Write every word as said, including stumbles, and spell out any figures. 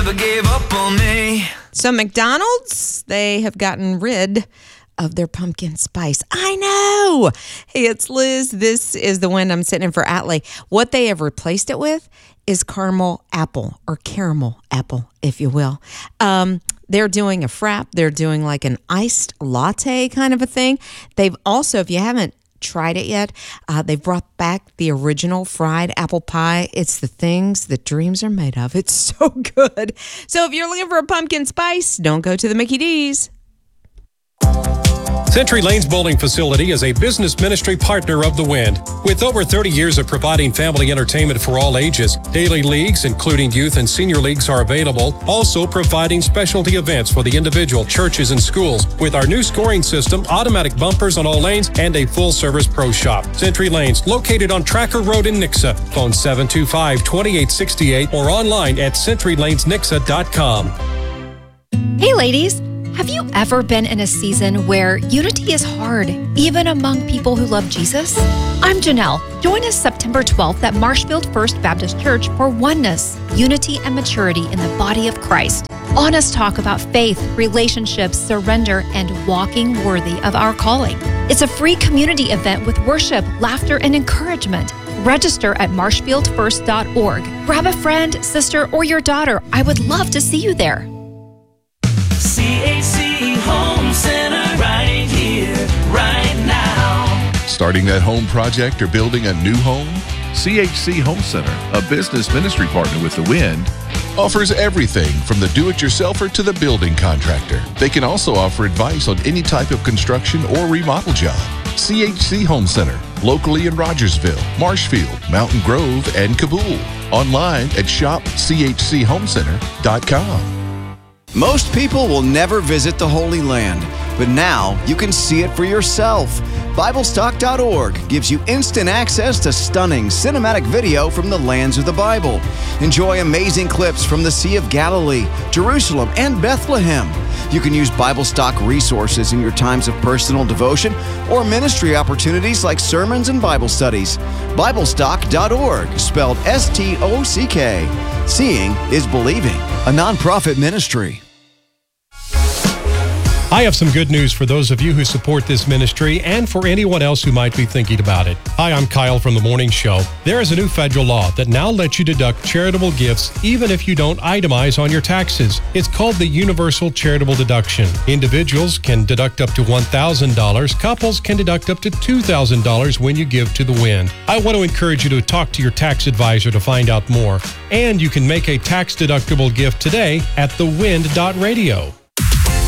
never gave up on me. So McDonald's, they have gotten rid of their pumpkin spice. I know. Hey, it's Liz. This is the one I'm sitting in for Atlee. What they have replaced it with is caramel apple, or caramel apple, if you will. Um, they're doing a frap. They're doing like an iced latte kind of a thing. They've also, if you haven't tried it yet, uh, they've brought back the original fried apple pie. It's the things that dreams are made of. It's so good. So if you're looking for a pumpkin spice, don't go to the Mickey D's. Century Lanes Bowling Facility is a business ministry partner of The Wind. With over thirty years of providing family entertainment for all ages, daily leagues, including youth and senior leagues, are available, also providing specialty events for the individual, churches, and schools with our new scoring system, automatic bumpers on all lanes, and a full-service pro shop. Century Lanes, located on Tracker Road in Nixa. Phone seven two five, two eight six eight or online at century lanes nixa dot com. Hey, ladies. Have you ever been in a season where unity is hard, even among people who love Jesus? I'm Janelle. Join us September twelfth at Marshfield First Baptist Church for oneness, unity, and maturity in the body of Christ. Honest talk about faith, relationships, surrender, and walking worthy of our calling. It's a free community event with worship, laughter, and encouragement. Register at marshfield first dot org. Grab a friend, sister, or your daughter. I would love to see you there. C H C Home Center right here, right now. Starting that home project or building a new home? C H C Home Center, a business ministry partner with The Wind, offers everything from the do-it-yourselfer to the building contractor. They can also offer advice on any type of construction or remodel job. C H C Home Center, locally in Rogersville, Marshfield, Mountain Grove, and Kabul. Online at shop c h c home center dot com. Most people will never visit the Holy Land, but now you can see it for yourself. Bible Stock dot org gives you instant access to stunning cinematic video from the lands of the Bible. Enjoy amazing clips from the Sea of Galilee, Jerusalem, and Bethlehem. You can use BibleStock resources in your times of personal devotion or ministry opportunities like sermons and Bible studies. Bible Stock dot org, spelled S T O C K. Seeing is believing, a nonprofit ministry. I have some good news for those of you who support this ministry and for anyone else who might be thinking about it. Hi, I'm Kyle from The Morning Show. There is a new federal law that now lets you deduct charitable gifts even if you don't itemize on your taxes. It's called the Universal Charitable Deduction. Individuals can deduct up to one thousand dollars. Couples can deduct up to two thousand dollars when you give to The Wind. I want to encourage you to talk to your tax advisor to find out more. And you can make a tax-deductible gift today at the wind dot radio.